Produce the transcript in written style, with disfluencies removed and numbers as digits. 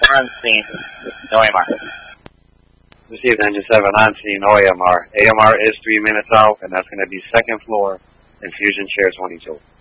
On scene. No AMR. Received engine 7 on scene, no AMR. AMR is 3 minutes out, and that's going to be second floor, Infusion Chair 22.